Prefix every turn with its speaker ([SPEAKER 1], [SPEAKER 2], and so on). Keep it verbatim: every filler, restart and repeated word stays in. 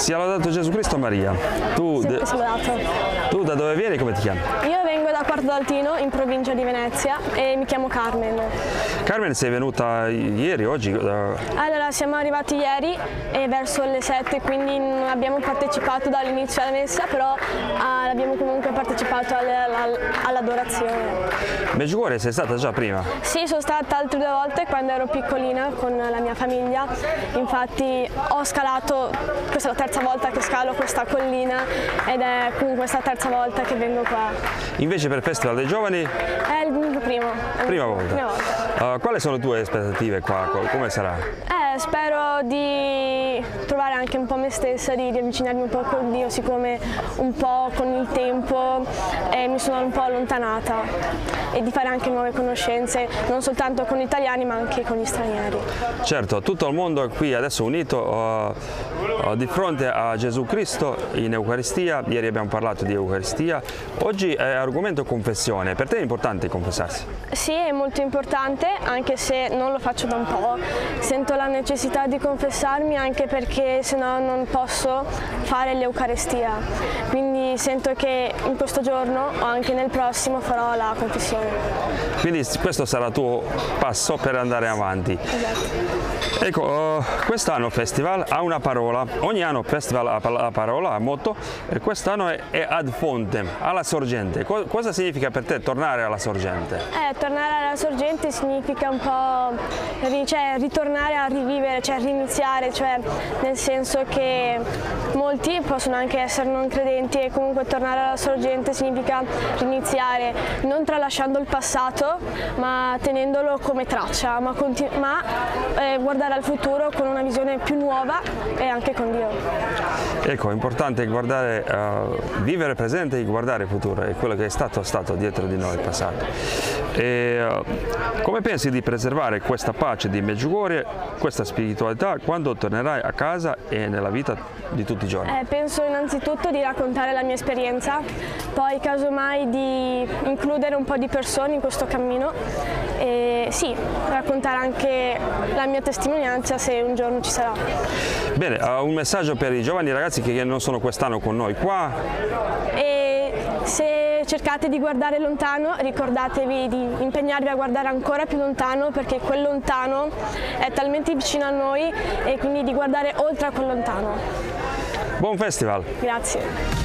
[SPEAKER 1] Sia lodato Gesù Cristo, Maria. Tu,
[SPEAKER 2] Sempre lodato.
[SPEAKER 1] tu da dove vieni e come ti chiami?
[SPEAKER 2] Io vengo da Quarto d'Altino, in provincia di Venezia, e mi chiamo Carmen.
[SPEAKER 1] Carmen, sei venuta ieri, oggi?
[SPEAKER 2] Allora, siamo arrivati ieri e verso le sette, quindi non abbiamo partecipato dall'inizio alla messa, però ah, abbiamo comunque partecipato all'adorazione.
[SPEAKER 1] Medjugorje sei stata già prima?
[SPEAKER 2] Sì, sono stata altre due volte quando ero piccolina con la mia famiglia, infatti ho scalato, questa è la terza volta che scalo questa collina ed è comunque questa terza volta che vengo qua.
[SPEAKER 1] Invece per il Festival dei Giovani?
[SPEAKER 2] È il primo. È
[SPEAKER 1] Prima volta.
[SPEAKER 2] Prima volta.
[SPEAKER 1] Uh, quali sono le tue aspettative qua? Come sarà?
[SPEAKER 2] Eh, spero di trovare anche un po' me stessa, di riavvicinarmi un po' con Dio, siccome un po' con il tempo eh, mi sono un po' allontanata, e di fare anche nuove conoscenze, non soltanto con gli italiani ma anche con gli stranieri.
[SPEAKER 1] Certo, tutto il mondo è qui adesso unito uh, uh, di fronte a Gesù Cristo in Eucaristia. Ieri abbiamo parlato di Eucaristia, oggi è argomento confessione. Per te è importante confessarsi?
[SPEAKER 2] Sì, è molto importante, anche se non lo faccio da un po'. Sento la necessità di confessarmi anche perché sennò non posso fare l'Eucaristia. Quindi sento che in questo giorno o anche nel prossimo farò la confessione.
[SPEAKER 1] Quindi questo sarà il tuo passo per andare avanti.
[SPEAKER 2] Esatto.
[SPEAKER 1] Ecco, uh, quest'anno il festival ha una parola, ogni anno il festival ha la parola, ha motto, e quest'anno è, è ad fontem, alla sorgente. Co cosa significa per te tornare alla sorgente?
[SPEAKER 2] Eh, tornare alla sorgente significa un po' cioè, ritornare a rivivere, cioè riniziare, cioè nel senso che molti possono anche essere non credenti e comunque tornare alla sorgente significa riniziare, non tralasciando il passato ma tenendolo come traccia, ma, ma eh, guardare al futuro con una visione più nuova e anche con Dio.
[SPEAKER 1] Ecco, è importante guardare, uh, vivere presente e guardare il futuro, è quello che è stato, stato dietro di noi il passato. E, uh, come pensi di preservare questa pace di Medjugorje, questa spiritualità quando tornerai a casa e nella vita di tutti i giorni?
[SPEAKER 2] Eh, penso innanzitutto di raccontare la mia esperienza, poi casomai di includere un po' di persone in questo cammino e sì, raccontare anche la mia testimonianza se un giorno ci sarà.
[SPEAKER 1] Bene, uh, un messaggio per i giovani ragazzi che non sono quest'anno con noi qua.
[SPEAKER 2] E se cercate di guardare lontano, ricordatevi di impegnarvi a guardare ancora più lontano, perché quel lontano è talmente vicino a noi, e quindi di guardare oltre a quel lontano.
[SPEAKER 1] Buon festival!
[SPEAKER 2] Grazie!